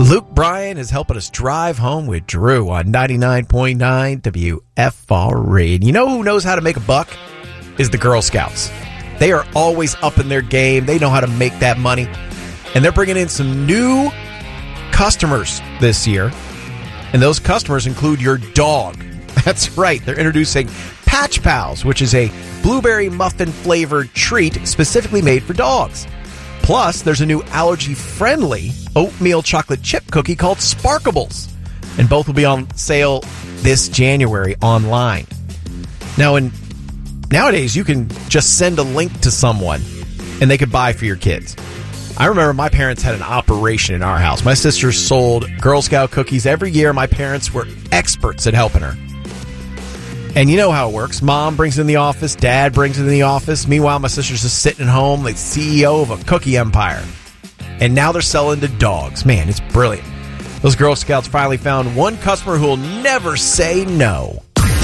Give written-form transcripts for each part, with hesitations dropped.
Luke Bryan is helping us drive home with Drew on 99.9 WFRE. And you know who knows how to make a buck? Is the Girl Scouts. They are always up in their game. They know how to make that money. And they're bringing in some new customers this year. And those customers include your dog. That's right. They're introducing Patch Pals, which is a blueberry muffin flavored treat specifically made for dogs. Plus, there's a new allergy-friendly oatmeal chocolate chip cookie called Sparkables. And both will be on sale this January online. Now, nowadays, you can just send a link to someone and they could buy for your kids. I remember my parents had an operation in our house. My sister sold Girl Scout cookies every year. My parents were experts at helping her. And you know how it works. Mom brings it in the office. Dad brings it in the office. Meanwhile, my sister's just sitting at home like CEO of a cookie empire. And now they're selling to dogs. Man, it's brilliant. Those Girl Scouts finally found one customer who will never say no.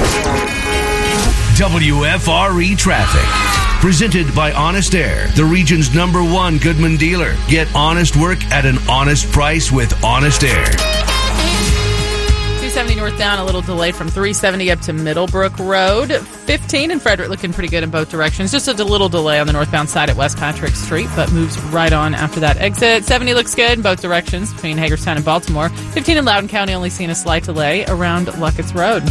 WFRE Traffic. Presented by Honest Air, the region's #1 Goodman dealer. Get honest work at an honest price with Honest Air. 270 north down, a little delay from 370 up to Middlebrook Road. 15 in Frederick looking pretty good in both directions. Just a little delay on the northbound side at West Patrick Street, but moves right on after that exit. 70 looks good in both directions between Hagerstown and Baltimore. 15 in Loudoun County, only seeing a slight delay around Luckett's Road.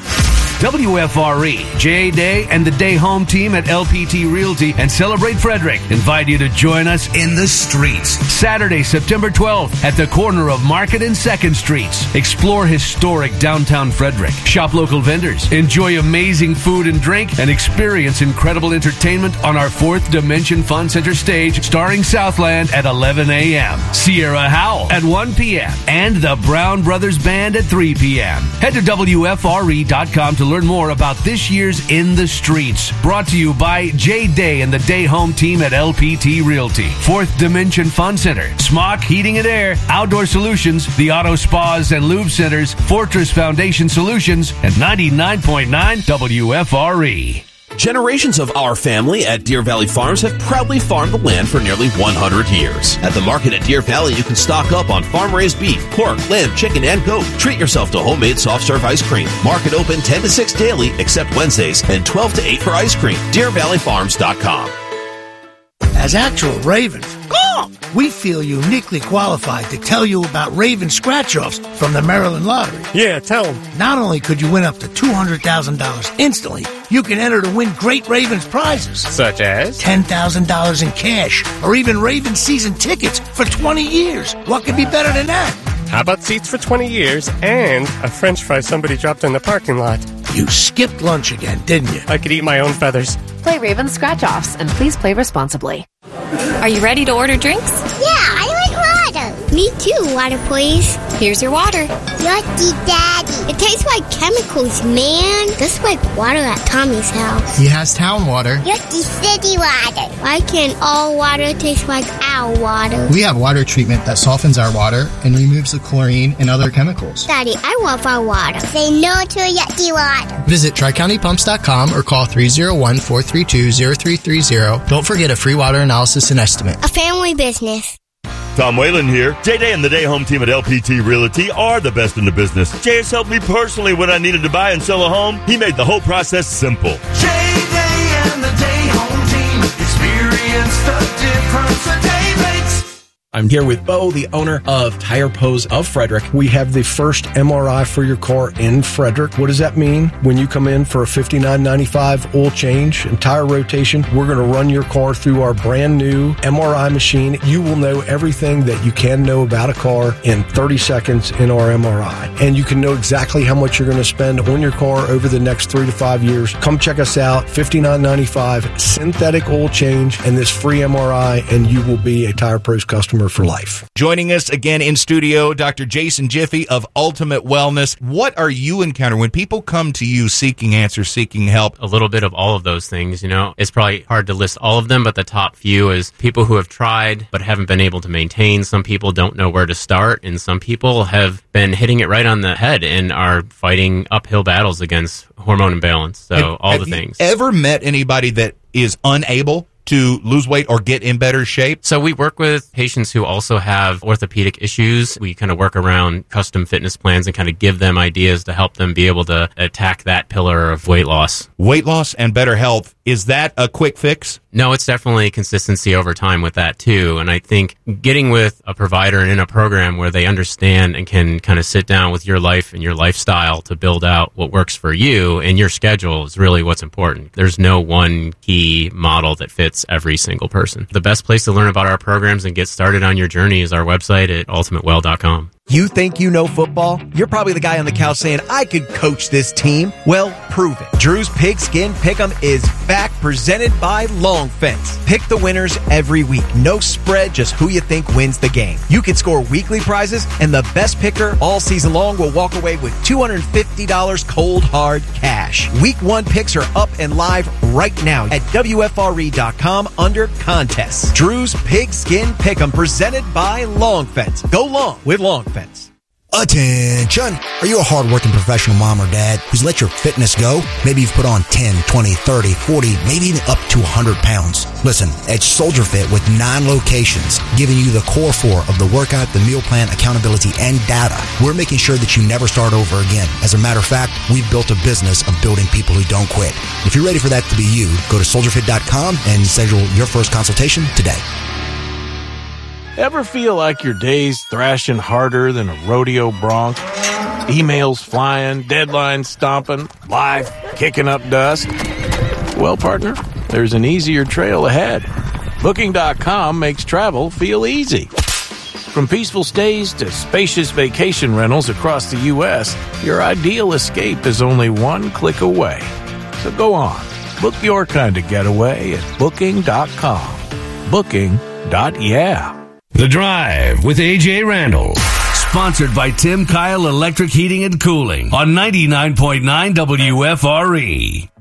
WFRE, Jay Day, and the Day Home team at LPT Realty and Celebrate Frederick invite you to join us in the streets. Saturday, September 12th at the corner of Market and 2nd Streets. Explore historic downtown Frederick. Shop local vendors. Enjoy amazing food and drink and experience incredible entertainment on our 4th Dimension Fun Center stage starring Southland at 11 a.m. Sierra Howell at 1 p.m. and the Brown Brothers Band at 3 p.m. Head to WFRE.com to learn more about this year's In the Streets. Brought to you by Jay Day and the Day Home team at LPT Realty. 4th Dimension Fun Center, Smock Heating and Air, Outdoor Solutions, the Auto Spas and Lube Centers, Fortress Foundation Solutions, and 99.9 WFRE. Generations of our family at Deer Valley Farms have proudly farmed the land for nearly 100 years. At the market at Deer Valley, you can stock up on farm-raised beef, pork, lamb, chicken, and goat. Treat yourself to homemade soft-serve ice cream. Market open 10 to 6 daily, except Wednesdays, and 12 to 8 for ice cream. DeerValleyFarms.com. As actual Ravens, we feel uniquely qualified to tell you about Raven scratch-offs from the Maryland Lottery. Yeah, tell them. Not only could you win up to $200,000 instantly, you can enter to win great Ravens prizes. Such as? $10,000 in cash, or even Ravens season tickets for 20 years. What could be better than that? How about seats for 20 years and a French fry somebody dropped in the parking lot? You skipped lunch again, didn't you? I could eat my own feathers. Play Raven Scratch-Offs, and please play responsibly. Are you ready to order drinks? Yeah, I like water. Me too, water please. Here's your water. Yucky, Daddy. It tastes like chemicals, man. Just like water at Tommy's house. He has town water. Yucky city water. Why can't all water taste like our water? We have water treatment that softens our water and removes the chlorine and other chemicals. Daddy, I love our water. Say no to yucky water. Visit TriCountyPumps.com or call 301-432-0330. Don't forget a free water analysis and estimate. A family business. Tom Whalen here. Jay Day and the Day Home team at LPT Realty are the best in the business. Jay has helped me personally when I needed to buy and sell a home. He made the whole process simple. Jay Day and the Day Home team experience the difference a day makes. I'm here with Bo, the owner of Tire Pros of Frederick. We have the first MRI for your car in Frederick. What does that mean? When you come in for a $59.95 oil change and tire rotation, we're going to run your car through our brand new MRI machine. You will know everything that you can know about a car in 30 seconds in our MRI. And you can know exactly how much you're going to spend on your car over the next 3 to 5 years. Come check us out. $59.95 synthetic oil change and this free MRI, and you will be a Tire Pros customer for life. Joining us again in studio, Dr. Jason Jiffy of Ultimate Wellness. What are you encountering when people come to you seeking answers, seeking help? A little bit of all of those things, you know. It's probably hard to list all of them, but the top few is people who have tried but haven't been able to maintain. Some people don't know where to start, and some people have been hitting it right on the head and are fighting uphill battles against hormone imbalance. So all the things. Ever met anybody that is unable to lose weight or get in better shape? So we work with patients who also have orthopedic issues. We kind of work around custom fitness plans and kind of give them ideas to help them be able to attack that pillar of weight loss. Weight loss and better health, is that a quick fix? No, it's definitely consistency over time with that too. And I think getting with a provider and in a program where they understand and can kind of sit down with your life and your lifestyle to build out what works for you and your schedule is really what's important. There's no one key model that fits every single person. The best place to learn about our programs and get started on your journey is our website at ultimatewell.com. You think you know football? You're probably the guy on the couch saying, I could coach this team. Well, prove it. Drew's Pigskin Pick'em is back, presented by Long Fence. Pick the winners every week. No spread, just who you think wins the game. You can score weekly prizes, and the best picker all season long will walk away with $250 cold hard cash. Week 1 picks are up and live right now at WFRE.com under contests. Drew's Pigskin Pick'em, presented by Long Fence. Go long with Long Fence. Attention! Are you a hard-working professional mom or dad who's let your fitness go? Maybe you've put on 10, 20, 30, 40, maybe even up to 100 pounds. Listen, at Soldier Fit with 9 locations, giving you the core 4 of the workout, the meal plan, accountability, and data, we're making sure that you never start over again. As a matter of fact, we've built a business of building people who don't quit. If you're ready for that to be you, go to soldierfit.com and schedule your first consultation today. Ever feel like your day's thrashing harder than a rodeo bronc? Emails flying, deadlines stomping, life kicking up dust? Well, partner, there's an easier trail ahead. Booking.com makes travel feel easy. From peaceful stays to spacious vacation rentals across the U.S., your ideal escape is only one click away. So go on, book your kind of getaway at Booking.com. Booking.yeah. The Drive with A.J. Randall. Sponsored by Tim Kyle Electric Heating and Cooling on 99.9 WFRE.